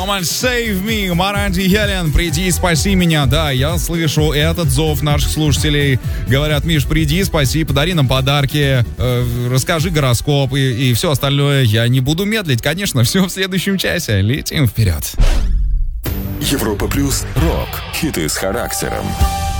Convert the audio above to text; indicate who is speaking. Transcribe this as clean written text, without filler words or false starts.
Speaker 1: Come on, save me, Маранди Хелен, приди и спаси меня. Да, я слышу этот зов наших слушателей. Говорят, Миш, приди, спаси, подари нам подарки, расскажи гороскоп и все остальное. Я не буду медлить, конечно, все в следующем часе. Летим вперед.
Speaker 2: Европа плюс рок. Хиты с характером.